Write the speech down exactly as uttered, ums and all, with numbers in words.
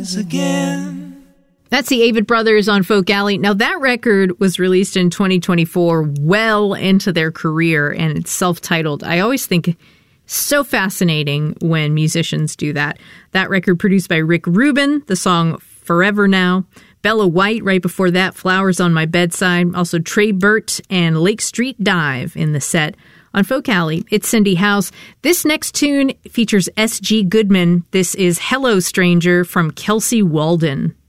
Again. That's the Avett Brothers on Folk Alley. Now, that record was released in twenty twenty-four, well into their career, and it's self-titled. I always think so fascinating when musicians do that. That record produced by Rick Rubin, the song Forever Now. Bella White, right before that, Flowers on My Bedside. Also Trey Burt and Lake Street Dive in the set. On Folk Alley, it's Cindy House. This next tune features S G Goodman. This is Hello Stranger from Kelsey Walden.